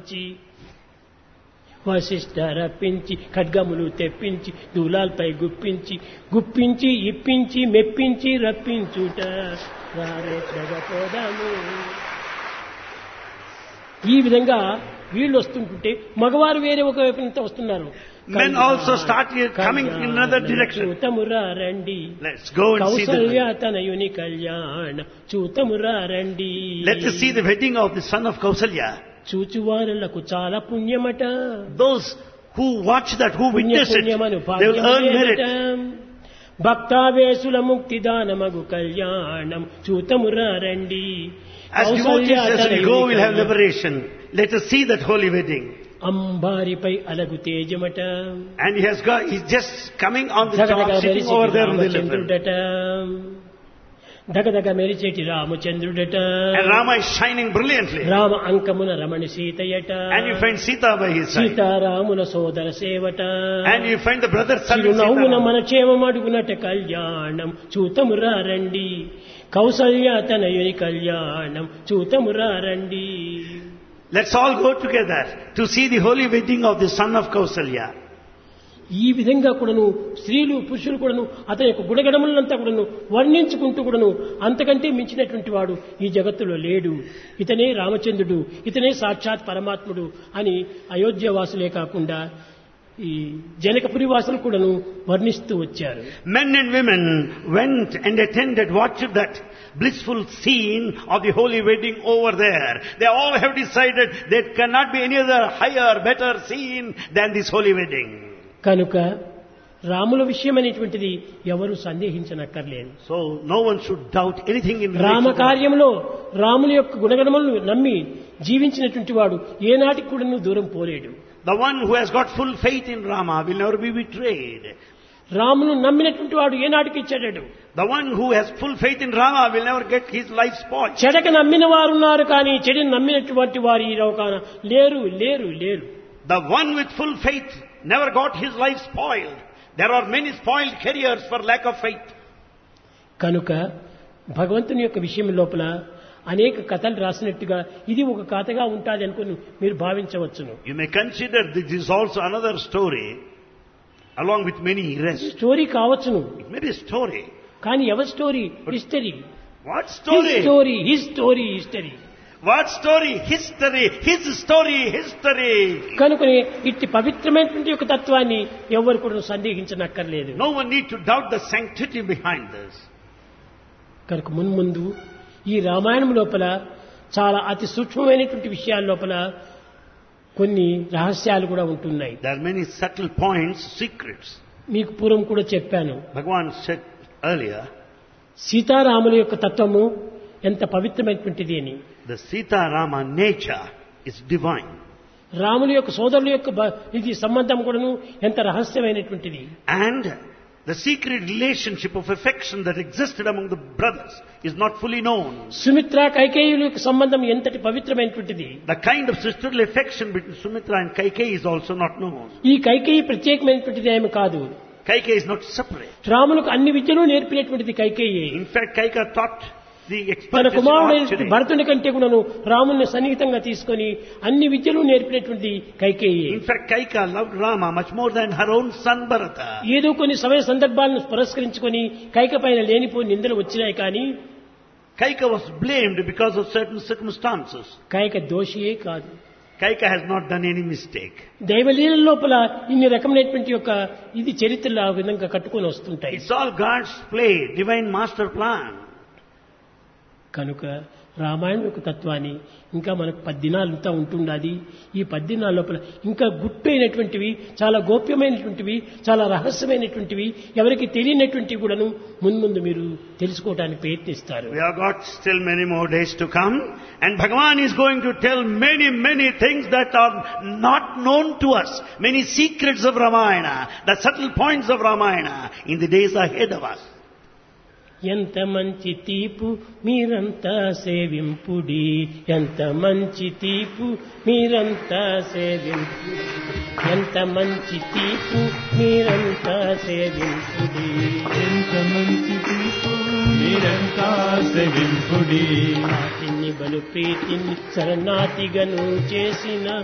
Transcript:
పంచి వశిష్ఠ రప్పించి ఖడ్గములు తెప్పించి దూలాల్పై గుప్పించి ఇప్పించి మెప్పించి రప్పించుట రారే జగపోదాము. ఈ విధంగా వీళ్ళు వస్తుంటుంటే మగవారు వేరే ఒక వైపు నుంచి వస్తున్నారు. Men also started coming in another direction. చూతమురా రండి, Let's go and see Kaushalya the... తనయుని కళ్యాణ చూతమురా రండి. Let us see the wedding of the son of Kausalya. చూచువారులకు చాలా పుణ్యమట. Those who watch that, who witness it, they will earn merit. భక్తావేశుల ముక్తిదానమగు కళ్యాణం చూతమురా రండి. As devotees, as we go, we'll have liberation. Let us see that holy wedding. అంబారిపై అలగు తేజమట. And he's just coming on the top, sitting over there on the elephant. దగదగ మెరిచేటి రామచంద్రుడట. And Rama is shining brilliantly. Rama అంకమున Ramani సీతయట. And you find Sita by his side. సీతారాముల సోదర సేవట. And you find the brother serving చిరునవ్వున Sita. మన క్షేమమడుగునట కళ్యాణం చూతమురా రండి. కౌసల్య తనయుని కళ్యాణం చూతమురా రండి. Let's all go together to see the holy wedding of the son of Kausalya. ఈ విధంగా కూడాను స్త్రీలు పురుషులు కూడాను అతని యొక్క గుణగణములంతా కూడాను వర్ణించుకుంటూ కూడాను అంతకంటే మించినటువంటి వాడు ఈ జగత్తులో లేడు, ఇతనే రామచంద్రుడు, ఇతనే సాక్షాత్ పరమాత్ముడు అని అయోధ్యవాసులే కాకుండా ఈ జనకపురి వాసులు కూడాను వర్ణిస్తూ వచ్చారు. Men and women went and attended, watched that blissful scene of the holy wedding over there. They all have decided there cannot be any other higher, better scene than this holy wedding. కనుక రాముల విషయం అనేటువంటిది ఎవరు సందేహించనక్కర్లేదు. So no one should doubt anything in Rama కార్యంలో రాముల యొక్క గుణగణములను నమ్మి జీవించినటువంటి వాడు ఏనాటికి కూడా దూరం పోలేడు. The one who has got full faith in Rama will never be betrayed. రామును నమ్మినటువంటి వాడు ఏనాటికి చెడడు. The one who has full faith in Rama will never get his life spoiled. చెడక నమ్మిన వారు ఉన్నారు కానీ చెడుని నమ్మినటువంటి వారు ఈ లోకాన లేరు లేరు లేరు. The one with full faith never got his life spoiled. There are many spoiled careers for lack of faith. కనుక భగవంతుని యొక్క విషయం లోపల అనేక కథలు రాసినట్టుగా ఇది ఒక కథగా ఉంటుంది అనుకుని మీరు భావించవచ్చును. You may consider this is also another story along with many rest. Story కావచ్చును. It may be a story. కానీ ఎవరి story? History. What story? His story history. What story? History. His story. History. కనుకనే ఇట్టి పవిత్రమైనటువంటి యొక్క తత్వాన్ని ఎవరు కూడా సందేహించనక్కర్లేదు. No one need to doubt the sanctity behind this. కనుక మున్ముందు ఈ రామాయణం లోపల చాలా అతి సూక్ష్మమైనటువంటి విషయాల లోపల కొన్ని రహస్యాలు కూడా ఉంటున్నాయి. There are many subtle points, secrets. మీకు పూర్వం కూడా చెప్పాను. Bhagavan said earlier, సీతారాముల యొక్క తత్వము ఎంత పవిత్రమైనటువంటిది అని. the Sita Rama nature is divine. రాముల యొక్క సోదరుల యొక్క ఇది సంబంధం కూడాను ఎంత రహస్యమైనటువంటిది. And the secret relationship of affection that existed among the brothers is not fully known. Sumitra కైకేయుల యొక్క సంబంధం ఎంతటి పవిత్రమైనటువంటిది. The kind of sisterly affection between Sumitra and Kaikeyi is also not known. ఈ కైకేయి ప్రత్యేకమైనటువంటిది ఏమి కాదు. Kaikeyi is not separate. రాములకు అన్ని విద్యలు నేర్పినటువంటిది Kaikeyi. In fact, Kaikeyi taught the తన expertise in కుమారుడైన archery. భరతుని కంటే కూడాను రాముని సన్నిహితంగా తీసుకొని అన్ని విద్యలు నేర్పినటువంటి Kaikeyi. In fact, Kaikeyi loved Rama much more than her own son Bharata. ఏదో కొన్ని సమయ సందర్భాలను పురస్కరించుకొని కైక పైన లేనిపోని నిందలు వచ్చినాయి కానీ Kaikeyi was blamed because of certain circumstances. Kaika దోషియే కాదు. Kaikeyi has not done any mistake. దైవలీల లోపల ఇన్ని రకమైనటువంటి యొక్క ఇది చరిత్రలు ఆ విధంగా కట్టుకొని వస్తుంటాయి. It's all God's play, divine master plan. కనుక రామాయణం యొక్క తత్వాన్ని ఇంకా మనకు 10 దినాలంతా ఉంటుండాది. ఈ 10 దినాల లోపల ఇంకా గుట్టైనటువంటివి, చాలా గోప్యమైనటువంటివి, చాలా రహస్యమైనటువంటివి, ఎవరికి తెలియనటువంటివి కూడాను ముందు మీరు తెలుసుకోవడానికి ప్రయత్నిస్తారు. We have got still many more days to come, and Bhagavan is going to tell many things that are not known to us, many secrets of Ramayana, the subtle points of Ramayana in the days ahead of us. ఎంత మంచి తీపు మీరంతా సేవింపుడి, ఎంత మంచి తీపు మీరంతా సేవింపుడి, ఎంత మంచి తీపు మీరంతా సేవింపుడి, ఎంత మంచి తీపు మీరంతా సేవింపుడి. నాటిని బలు ప్రీతిని శరణాతిగను చేసిన